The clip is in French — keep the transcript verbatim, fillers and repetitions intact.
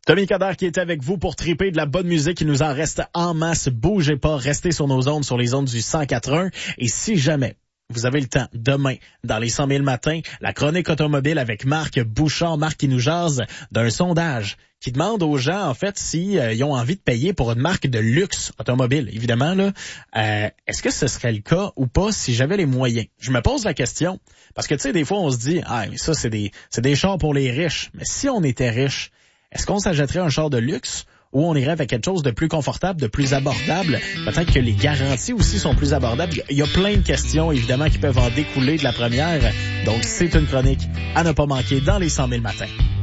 Tommy Coderre qui est avec vous pour triper de la bonne musique. Il nous en reste en masse. Bougez pas, restez sur nos ondes, sur les ondes du cent quatre virgule un. Et si jamais vous avez le temps, demain, dans les cent mille matins, la chronique automobile avec Marc Bouchard. Marc qui nous jase d'un sondage qui demande aux gens, en fait, s'ils euh, ont envie de payer pour une marque de luxe automobile. Évidemment, là, euh, est-ce que ce serait le cas ou pas si j'avais les moyens? Je me pose la question. Parce que, tu sais, des fois, on se dit, ah, mais ça, c'est des, c'est des chars pour les riches. Mais si on était riche, est-ce qu'on s'achèterait un char de luxe ou on irait avec quelque chose de plus confortable, de plus abordable? Peut-être que les garanties aussi sont plus abordables. Il y a plein de questions, évidemment, qui peuvent en découler de la première. Donc, c'est une chronique à ne pas manquer dans les cent mille matins.